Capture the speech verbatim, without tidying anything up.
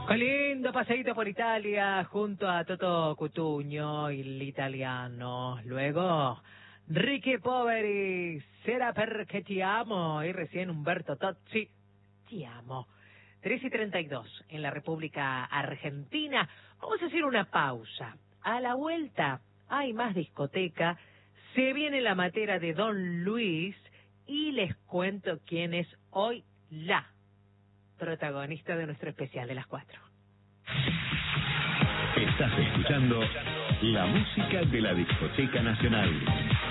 Qué lindo paseíto por Italia junto a Toto Cutugno, el italiano. Luego, Ricky Poveri, Será perché ti amo. Y recién Umberto Tozzi, Ti amo. tres y treinta y dos en la República Argentina. Vamos a hacer una pausa. A la vuelta hay más discoteca. Se viene la matera de Don Luis y les cuento quién es hoy la protagonista de nuestro especial de las cuatro. Estás escuchando la música de la Discoteca Nacional.